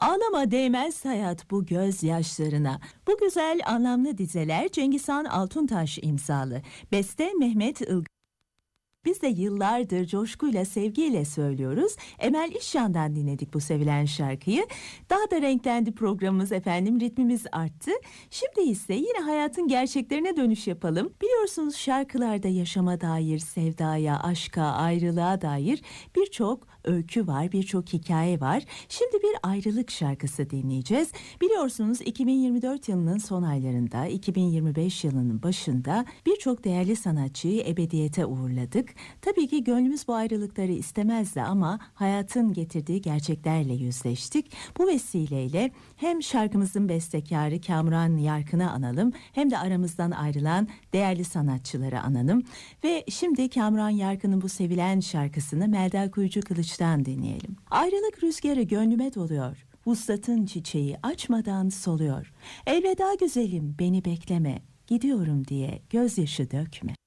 Ağlama değmez hayat bu gözyaşlarına. Bu güzel anlamlı dizeler Cengizhan Altuntaş imzalı. Beste Mehmet Ilgaz. Biz de yıllardır coşkuyla, sevgiyle söylüyoruz. Emel İşcan'dan dinledik bu sevilen şarkıyı. Daha da renklendi programımız efendim, ritmimiz arttı. Şimdi ise yine hayatın gerçeklerine dönüş yapalım. Biliyorsunuz şarkılarda yaşama dair, sevdaya, aşka, ayrılığa dair birçok öykü var, birçok hikaye var. Şimdi bir ayrılık şarkısı dinleyeceğiz. Biliyorsunuz 2024 yılının son aylarında, 2025 yılının başında birçok değerli sanatçıyı ebediyete uğurladık. Tabii ki gönlümüz bu ayrılıkları istemezdi ama hayatın getirdiği gerçeklerle yüzleştik. Bu vesileyle hem şarkımızın bestekarı Kamuran Yarkın'ı analım hem de aramızdan ayrılan değerli sanatçıları analım. Ve şimdi Kamuran Yarkın'ın bu sevilen şarkısını Melda Kuyucu Kılıç'tan dinleyelim. Ayrılık rüzgarı gönlüme doluyor. Vuslatın çiçeği açmadan soluyor. Elveda güzelim beni bekleme. Gidiyorum diye gözyaşı dökme.